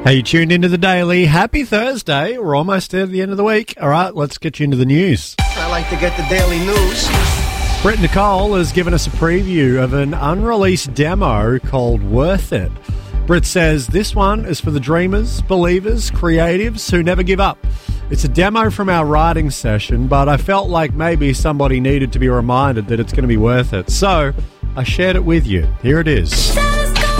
Hey, you tuned into the Daily. Happy Thursday. We're almost at the end of the week. All right, let's get you into the news. I like to get the daily news. Brett Nicole has given us a preview of an unreleased demo called Worth It. Britt says this one is for the dreamers, believers, creatives who never give up. It's a demo from our writing session, but I felt like maybe somebody needed to be reminded that it's going to be worth it. So I shared it with you. Here it is.